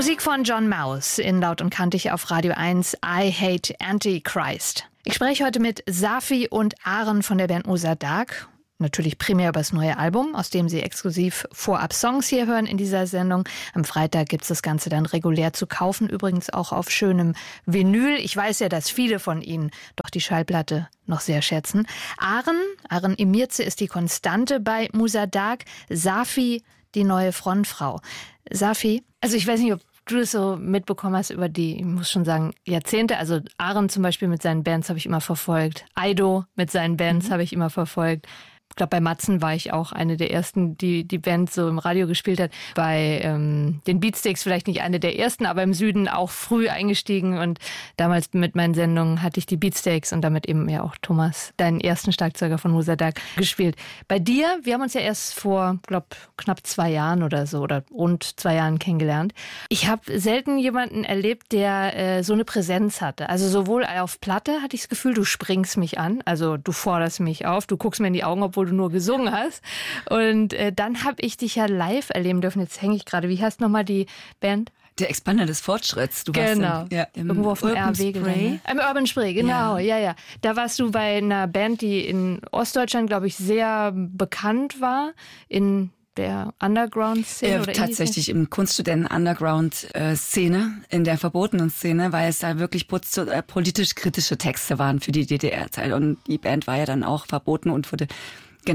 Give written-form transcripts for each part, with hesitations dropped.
Musik von John Maus in Laut und Kantig auf Radio 1, I Hate Antichrist. Ich spreche heute mit Safi und Aren von der Band Muzardak. Natürlich primär über das neue Album, aus dem Sie exklusiv vorab Songs hier hören in dieser Sendung. Am Freitag gibt es das Ganze dann regulär zu kaufen, übrigens auch auf schönem Vinyl. Ich weiß ja, dass viele von Ihnen doch die Schallplatte noch sehr schätzen. Aren Emirze ist die Konstante bei Muzardak, Safi die neue Frontfrau. Safi, also ich weiß nicht, ob du das so mitbekommen hast über die, ich muss schon sagen, Jahrzehnte. Also Aren zum Beispiel mit seinen Bands habe ich immer verfolgt. Aido mit seinen Bands habe ich immer verfolgt. Ich glaube, bei Matzen war ich auch eine der ersten, die Band so im Radio gespielt hat. Bei den Beatsteaks vielleicht nicht eine der ersten, aber im Süden auch früh eingestiegen. Und damals mit meinen Sendungen hatte ich die Beatsteaks und damit eben ja auch Thomas, deinen ersten Schlagzeuger von Muzardak, gespielt. Bei dir, wir haben uns ja erst vor, glaube knapp 2 Jahren oder so oder rund 2 Jahren kennengelernt. Ich habe selten jemanden erlebt, der so eine Präsenz hatte. Also sowohl auf Platte hatte ich das Gefühl, du springst mich an, also du forderst mich auf, du guckst mir in die Augen, obwohl du nur gesungen hast. Und dann habe ich dich ja live erleben dürfen. Jetzt hänge ich gerade. Wie heißt nochmal die Band? Der Expander des Fortschritts. Du genau. Warst irgendwo auf dem RW. Im Urban Spray, genau. Ja. Da warst du bei einer Band, die in Ostdeutschland, glaube ich, sehr bekannt war. In der Underground-Szene? Oder tatsächlich im Kunststudenten-Underground-Szene, in der verbotenen Szene, weil es da wirklich politisch kritische Texte waren für die DDR-Zeit. Und die Band war ja dann auch verboten und wurde in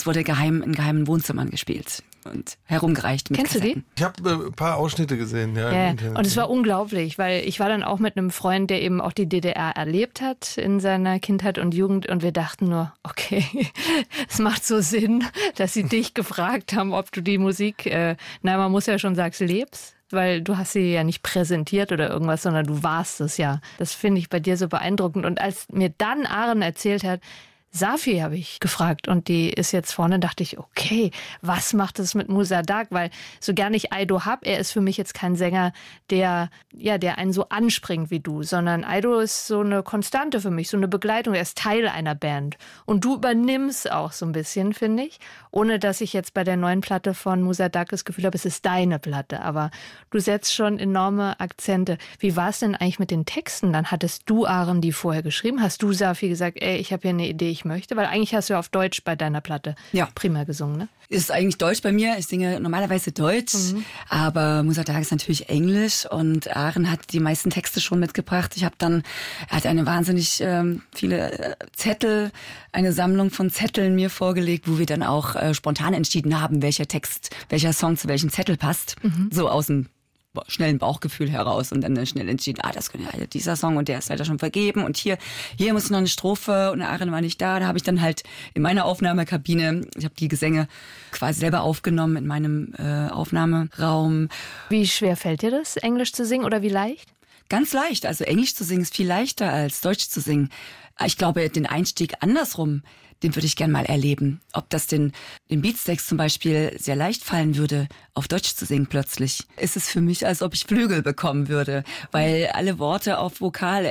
geheimen Wohnzimmern gespielt und herumgereicht mit Kennst Kassetten. du die? Ich habe ein paar Ausschnitte gesehen, ja. Im Internet. Und es war unglaublich, weil ich war dann auch mit einem Freund, der eben auch die DDR erlebt hat in seiner Kindheit und Jugend und wir dachten nur, okay, es macht so Sinn, dass sie dich gefragt haben, ob du die Musik, man muss ja schon sagen, lebst. Weil du hast sie ja nicht präsentiert oder irgendwas, sondern du warst es ja. Das finde ich bei dir so beeindruckend. Und als mir dann Aren erzählt hat, Safi habe ich gefragt und die ist jetzt vorne, dachte ich, okay, was macht es mit Muzardak? Weil so gern ich Aido hab, er ist für mich jetzt kein Sänger, der einen so anspringt wie du, sondern Aido ist so eine Konstante für mich, so eine Begleitung, er ist Teil einer Band. Und du übernimmst auch so ein bisschen, finde ich, ohne dass ich jetzt bei der neuen Platte von Muzardak das Gefühl habe, es ist deine Platte, aber du setzt schon enorme Akzente. Wie war es denn eigentlich mit den Texten? Dann hattest du, Aren, die vorher geschrieben, hast du, Safi, gesagt, ich habe hier eine Idee, ich möchte, weil eigentlich hast du ja auf Deutsch bei deiner Platte primär gesungen, ne? Ist eigentlich Deutsch bei mir. Ich singe normalerweise Deutsch, aber Muzardak ist natürlich Englisch und Aren hat die meisten Texte schon mitgebracht. Er hat eine wahnsinnig viele Zettel, eine Sammlung von Zetteln mir vorgelegt, wo wir dann auch spontan entschieden haben, welcher Song zu welchem Zettel passt. So aus dem schnellen Bauchgefühl heraus und dann schnell entschieden, das könnte ja dieser Song und der ist leider schon vergeben und hier muss noch eine Strophe und Aren war nicht da. Da habe ich dann halt in meiner Aufnahmekabine, ich habe die Gesänge quasi selber aufgenommen in meinem Aufnahmeraum. Wie schwer fällt dir das, Englisch zu singen oder wie leicht? Ganz leicht, also Englisch zu singen ist viel leichter als Deutsch zu singen. Ich glaube, den Einstieg andersrum, den würde ich gern mal erleben. Ob das den Beatsteaks zum Beispiel sehr leicht fallen würde, auf Deutsch zu singen plötzlich, ist es für mich, als ob ich Flügel bekommen würde, weil alle Worte auf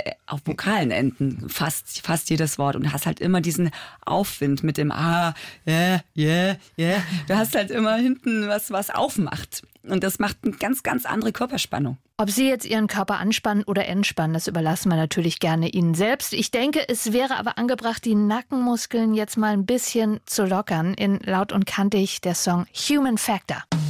Vokalen enden, fast jedes Wort. Und du hast halt immer diesen Aufwind mit dem yeah. Du hast halt immer hinten was aufmacht. Und das macht eine ganz, ganz andere Körperspannung. Ob Sie jetzt Ihren Körper anspannen oder entspannen, das überlassen wir natürlich gerne Ihnen selbst. Ich denke, es wäre aber angebracht, die Nackenmuskeln jetzt mal ein bisschen zu lockern. In Laut und Kantig der Song Human Factor.